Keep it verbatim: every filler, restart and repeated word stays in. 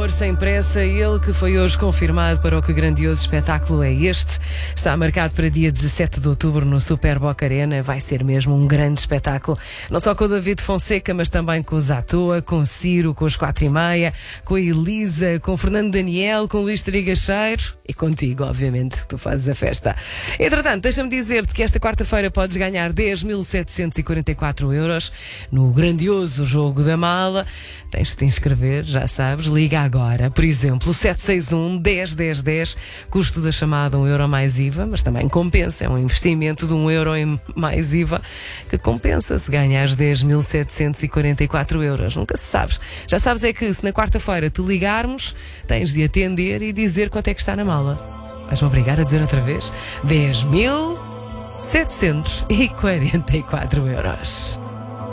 Amor Sem Pressa, ele que foi hoje confirmado para o Que Grandioso Espetáculo é este. Está marcado para dia dezassete de outubro no Super Boca Arena. Vai ser mesmo um grande espetáculo. Não só com o David Fonseca, mas também com os Zatoa, com o Ciro, com os Quatro e Meia, com a Elisa, com o Fernando Daniel, com o Luís Trigacheiro e contigo, obviamente, que tu fazes a festa. Entretanto, deixa-me dizer-te que esta quarta-feira podes ganhar dez mil setecentos e quarenta e quatro euros no grandioso jogo da mala. Tens de te inscrever, já sabes, liga agora. Por exemplo, sete seis um, dez, dez, dez, custo da chamada um euro mais I V A, mas também compensa, é um investimento de um euro em mais I V A que compensa se ganhares dez mil setecentos e quarenta e quatro euros. Nunca se sabes. Já sabes é que se na quarta-feira te ligarmos, tens de atender e dizer quanto é que está na mala. Vais-me obrigar a dizer outra vez? dez mil setecentos e quarenta e quatro euros.